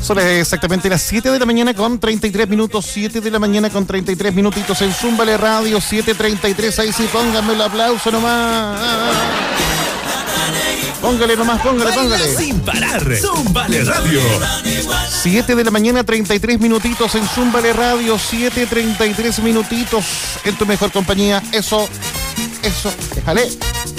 Son exactamente las 7 de la mañana con 33 minutos, 7 de la mañana con 33 minutitos en Zúmbale Radio, 7:33, ahí sí, pónganme el aplauso nomás. Póngale nomás, póngale. Sin parar, Zúmbale Radio. 7 de la mañana, 33 minutitos en Zúmbale Radio, 7:33 minutitos en tu mejor compañía. Eso, déjale.